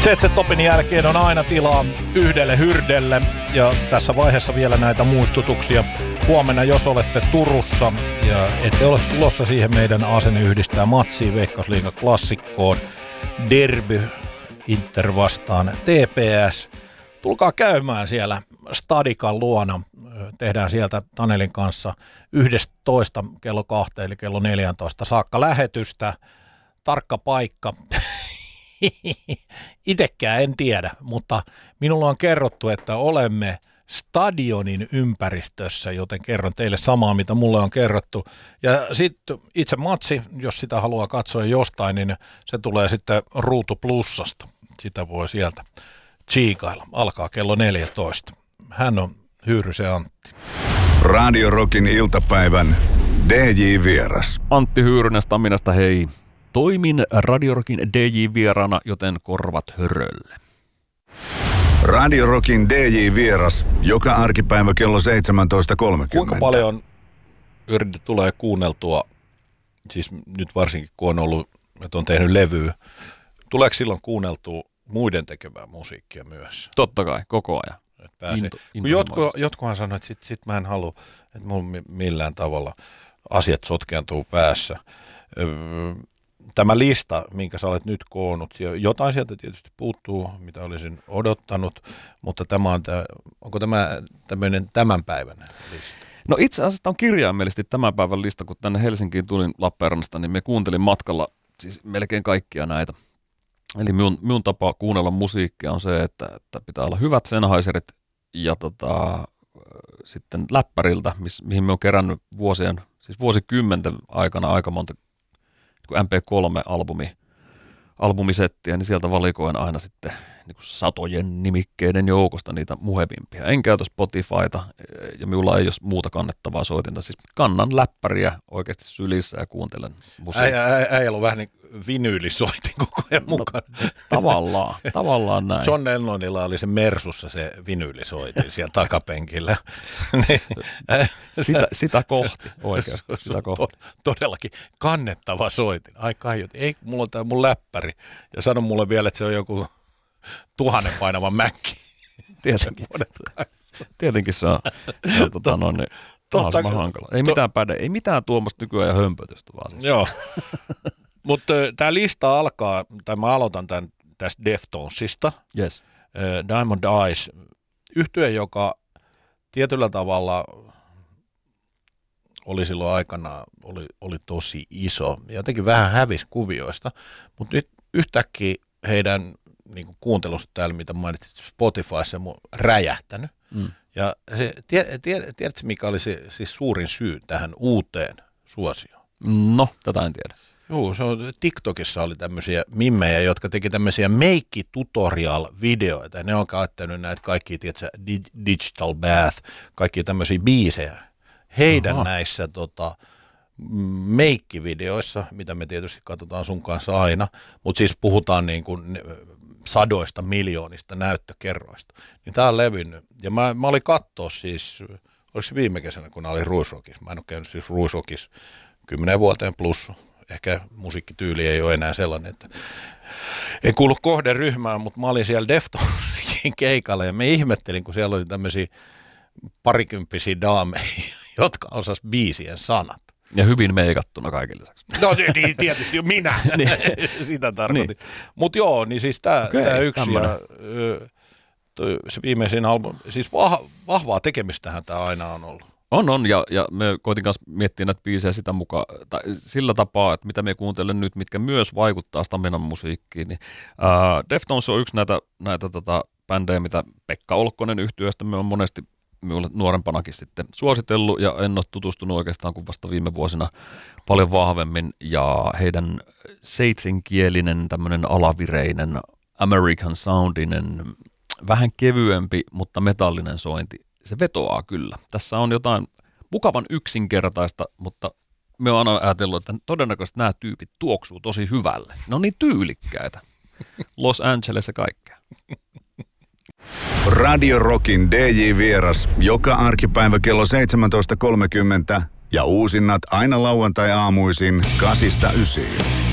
Setset-topin jälkeen on aina tilaa yhdelle hyrdelle ja tässä vaiheessa vielä näitä muistutuksia. Huomenna, jos olette Turussa ja ette ole tulossa siihen meidän Asenne yhdistää matsiin Veikkausliigan klassikkoon, derby Inter vastaan TPS. Tulkaa käymään siellä Stadikan luona. Tehdään sieltä Tanelin kanssa 11 kello 2 eli kello 14 saakka lähetystä. Tarkka paikka. Itekään en tiedä, mutta minulla on kerrottu, että olemme stadionin ympäristössä, joten kerron teille samaa, mitä mulle on kerrottu. Ja sitten itse matsi, jos sitä haluaa katsoa jostain, niin se tulee sitten Ruutu Plussasta. Sitä voi sieltä tsiikailla. Alkaa kello 14. Hän on Hyyrysen Antti. Radio Rockin iltapäivän DJ-vieras. Antti Hyyrynen Staminasta, hei. Toimin Radio Rockin DJ-vieraana, joten korvat hörölle. Radio Rockin DJ-vieras joka arkipäivä kello 17.30. Kuinka paljon tulee kuunneltua, siis nyt varsinkin kun on ollut, että on tehnyt levyä, tuleeko silloin kuunneltua muiden tekevää musiikkia myös? Totta kai, koko ajan. Jotkuhan sanoo, että sit mä en halua, että mun millään tavalla asiat sotkeantuu päässä. Tämä lista, minkä sä olet nyt koonnut, jotain sieltä tietysti puuttuu, mitä olisin odottanut, mutta onko tämä tämmöinen tämän päivän lista? No itse asiassa on kirjaimellisesti tämän päivän lista, kun tänne Helsinkiin tulin Lappeenrannasta, niin me kuuntelin matkalla siis melkein kaikkia näitä. Eli minun tapa kuunnella musiikkia on se, että pitää olla hyvät Sennheiserit ja sitten läppäriltä, mihin me on kerännyt vuosikymmenten aikana aika monta MP3-albumisettiä, niin sieltä valikoin aina sitten niin kuin satojen nimikkeiden joukosta niitä muhevimpia. En käytä Spotifyta ja minulla ei ole muuta kannettavaa soitinta. Siis kannan läppäriä oikeasti sylissä ja kuuntelen musiikkia. Äijällä on vähän niin vinyylisoitin koko ajan mukana. Tavallaan näin. John Lennonilla oli se Mersussa se vinyylisoitin siellä takapenkillä. Sitä kohti oikeasti. Todellakin kannettava soitin. Ai kaiut, ei, mulla on tää mun läppäri. Ja sano mulle vielä, että se on joku 1000 painava mäkki. Tietenkin se on hankala. Ei mitään päde, ei mitään tuommoista nykyään ja hömpötystä vaan. Joo. Mutta tämä lista alkaa, tai mä aloitan tämän tästä Deftonesista. Yes. Diamond Eyes, yhtye, joka tietyllä tavalla oli silloin aikana, oli tosi iso. Jotenkin vähän hävisi kuvioista, mutta nyt yhtäkkiä heidän niin kuin kuuntelusta täällä, mitä mainitsit Spotifyssa, on räjähtänyt. Ja tiedätkö, mikä oli se siis suurin syy tähän uuteen suosioon? No, tätä en tiedä. Joo, TikTokissa oli tämmöisiä mimmejä, jotka teki tämmöisiä make-tutorial-videoita. Ja ne on käyttänyt näitä kaikkia, tiedätkö, Digital Bath, kaikkia tämmöisiä biisejä. Heidän näissä make-videoissa, mitä me tietysti katsotaan sun kanssa aina, mutta siis puhutaan niin kuin sadoista miljoonista näyttökerroista. Niin tää on levinnyt. Ja mä olin kattoo siis, oliko se viime kesänä, kun oli Ruisrockissa. Mä en ole käynyt siis Ruisrockissa 10 vuoteen plus. Ehkä musiikkityyli ei ole enää sellainen, että ei kuulu kohderyhmään, mutta mä olin siellä Deftonesin keikalla ja me ihmettelin, kun siellä oli tämmöisiä parikymppisiä daameja, jotka osas biisien sanat. Ja hyvin meikattuna kaikille lisäksi. No tietysti minä, sitä tarkoitin. Niin. Mutta joo, niin siis tämä yksi tämmönen. Ja se viimeisin albumi, siis vahvaa tekemistähän tämä aina on ollut. On, ja me koitin kanssa miettiä näitä biisejä sitä mukaan, tai sillä tapaa, että mitä me kuuntelen nyt, mitkä myös vaikuttaa Staminan musiikkiin. Niin, Deftones on yksi näitä bändejä, mitä Pekka Olkkonen yhtyeestä me on monesti minulle nuorempanakin sitten suositellut, ja en ole tutustunut oikeastaan kuin vasta viime vuosina paljon vahvemmin, ja heidän seitsemänkielinen tämmöinen alavireinen American soundinen, vähän kevyempi, mutta metallinen sointi, se vetoaa kyllä. Tässä on jotain mukavan yksinkertaista, mutta me on aina ajatellut, että todennäköisesti nämä tyypit tuoksuu tosi hyvälle. Ne on niin tyylikkäitä. Los Angeles ja kaikkea. Radio Rockin DJ-vieras joka arkipäivä kello 17.30 ja uusinnat aina lauantai-aamuisin 8-9.